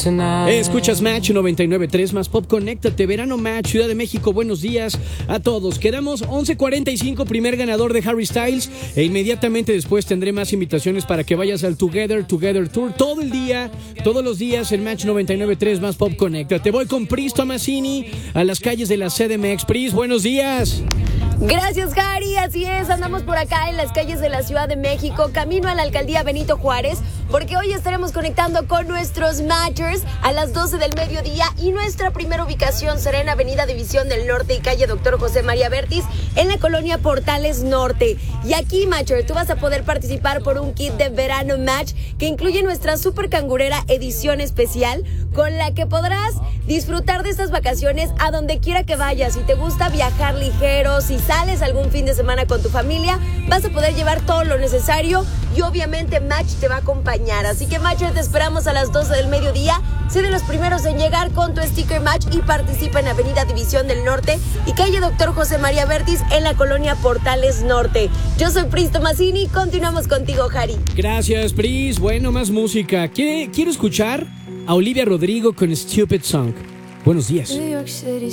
Escuchas Match 99.3 más Pop. Conéctate, Verano Match, Ciudad de México. Buenos días a todos. Quedamos 11:45, primer ganador de Harry Styles. E inmediatamente después tendré más invitaciones para que vayas al Together Tour todo el día, todos los días en Match 99.3 más Pop. Conéctate. Voy con Pris Tomasini a las calles de la CDMX. Pris, buenos días. Gracias, Harry. Así es, andamos por acá en las calles de la Ciudad de México, camino a la alcaldía Benito Juárez, porque hoy estaremos conectando con nuestros Matchers a las 12 del mediodía y nuestra primera ubicación será en Avenida División del Norte y calle Dr. José María Vértiz, en la colonia Portales Norte. Y aquí, Matcher, tú vas a poder participar por un kit de Verano Match que incluye nuestra super cangurera edición especial, con la que podrás disfrutar de estas vacaciones a donde quiera que vayas. Si te gusta viajar ligero, si sales algún fin de semana con tu familia, vas a poder llevar todo lo necesario y obviamente Match te va a acompañar. Así que Matcher, te esperamos a las 12 del mediodía. Sé de los primeros en llegar con tu sticker Match y participa en Avenida División del Norte y calle Dr. José María Vértiz en la colonia Portales Norte. Yo soy Pris Tomasini, continuamos contigo, Harry. Gracias, Pris. Bueno, más música. Quiero escuchar a Olivia Rodrigo con Stupid Song. Buenos días.